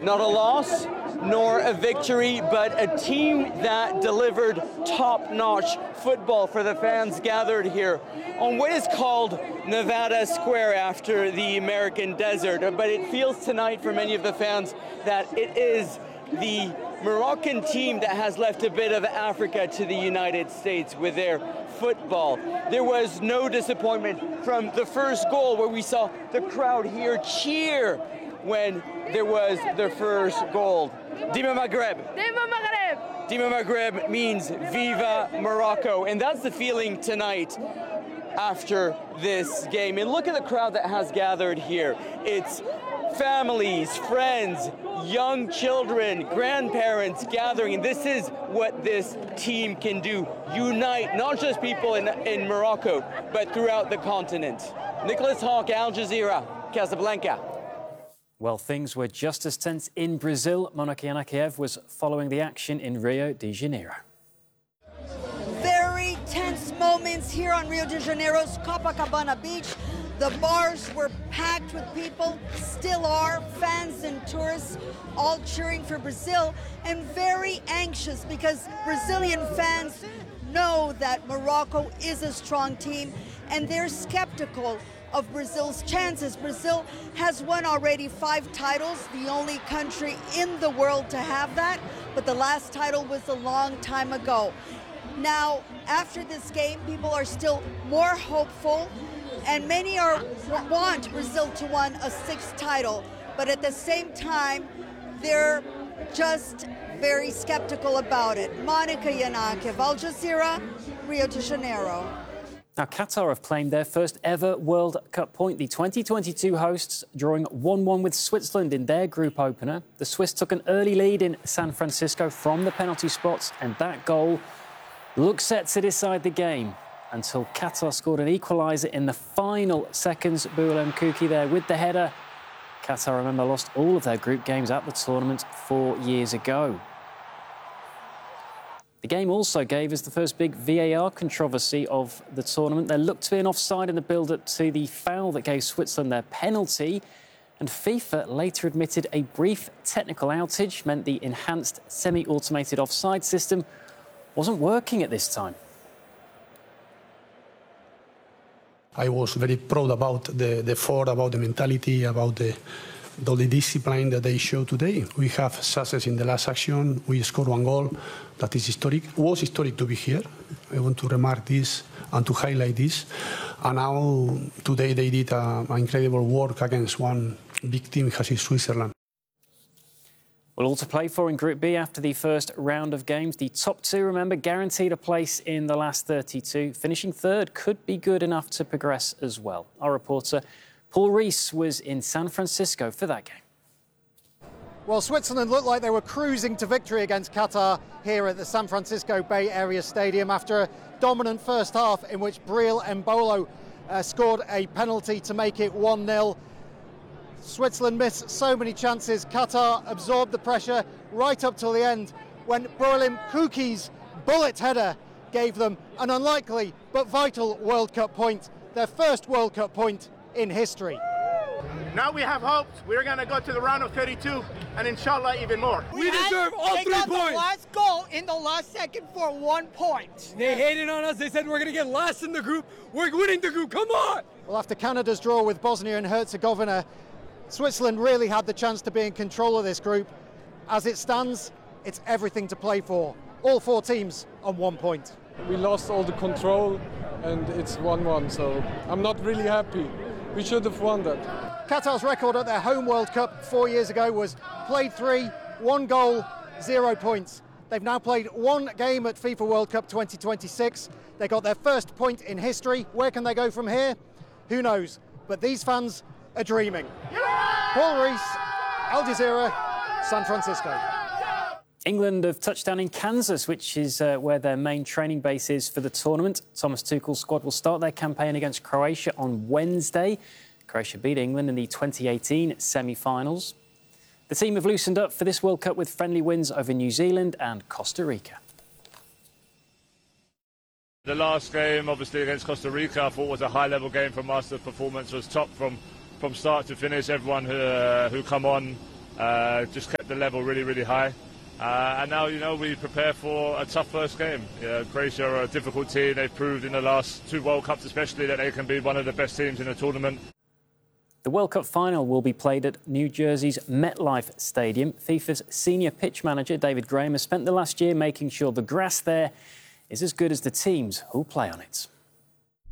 Not a loss, nor a victory, but a team that delivered top-notch football for the fans gathered here on what is called Nevada Square after the American desert. But it feels tonight for many of the fans that it is the Moroccan team that has left a bit of Africa to the United States with their football. There was no disappointment from the first goal, where we saw the crowd here cheer when there was the first goal. Dima Maghreb. Dima Maghreb. Dima Maghreb means Viva Morocco, and that's the feeling tonight after this game. And look at the crowd that has gathered here. It's families, friends, young children, grandparents gathering. And this is what this team can do. Unite not just people in Morocco, but throughout the continent. Nicholas Hawke, Al Jazeera, Casablanca. Well, things were just as tense in Brazil. Monika Yanakiev was following the action in Rio de Janeiro. Very tense moments here on Rio de Janeiro's Copacabana Beach. The bars were packed with people, still are, fans and tourists, all cheering for Brazil, and very anxious because Brazilian fans know that Morocco is a strong team, and they're skeptical of Brazil's chances. Brazil has won already 5 titles, the only country in the world to have that, but the last title was a long time ago. Now, after this game, people are still more hopeful, and many want Brazil to win a 6th title, but at the same time, they're just very skeptical about it. Monika Yanakiev, Al Jazeera, Rio de Janeiro. Now, Qatar have claimed their first ever World Cup point. The 2022 hosts drawing 1-1 with Switzerland in their group opener. The Swiss took an early lead in San Francisco from the penalty spots, and that goal looked set to decide the game until Qatar scored an equaliser in the final seconds. Boualem Kouki there with the header. Qatar, remember, lost all of their group games at the tournament 4 years ago. The game also gave us the first big VAR controversy of the tournament. There looked to be an offside in the build-up to the foul that gave Switzerland their penalty, and FIFA later admitted a brief technical outage meant the enhanced semi-automated offside system wasn't working at this time. I was very proud about the effort, about the mentality, about the discipline that they showed today. We have success in the last action. We scored 1 goal. That is historic. It was historic to be here. I want to remark this and to highlight this. And now, today, they did an incredible work against one big team, as is Switzerland. Well, all to play for in Group B after the first round of games. The top 2, remember, guaranteed a place in the last 32. Finishing 3rd could be good enough to progress as well. Our reporter Paul Rees was in San Francisco for that game. Well, Switzerland looked like they were cruising to victory against Qatar here at the San Francisco Bay Area Stadium after a dominant first half in which Breel Embolo scored a penalty to make it 1-0. Switzerland missed so many chances. Qatar absorbed the pressure right up till the end when Boualem Kouki's bullet header gave them an unlikely but vital World Cup point, their first World Cup point in history. Now we have hopes. We're going to go to the round of 32 and inshallah even more. We deserve all 3 points. The last goal in the last second for 1 point. They hated on us. They said we're going to get last in the group. We're winning the group. Come on. Well, after Canada's draw with Bosnia and Herzegovina, Switzerland really had the chance to be in control of this group. As it stands, it's everything to play for. All 4 teams on 1 point. We lost all the control and it's 1-1, so I'm not really happy. We should have won that. Qatar's record at their home World Cup 4 years ago was played 3, 1 goal, 0 points. They've now played 1 game at FIFA World Cup 2026. They got their first point in history. Where can they go from here? Who knows? But these fans are dreaming. Paul Rees, Al Jazeera, San Francisco. England have touched down in Kansas, which is where their main training base is for the tournament. Thomas Tuchel's squad will start their campaign against Croatia on Wednesday. Croatia beat England in the 2018 semi-finals. The team have loosened up for this World Cup with friendly wins over New Zealand and Costa Rica. The last game, obviously, against Costa Rica, I thought was a high-level game from us. The performance was top from start to finish. Everyone who come on just kept the level really, really high. And now, you know, we prepare for a tough first game. Croatia are a difficult team. They've proved in the last 2 World Cups especially that they can be one of the best teams in the tournament. The World Cup final will be played at New Jersey's MetLife Stadium. FIFA's senior pitch manager, David Graham, has spent the last year making sure the grass there is as good as the teams who'll play on it.